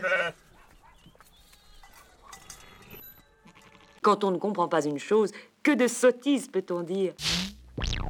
Quand on ne comprend pas une chose, que de sottises peut-on dire?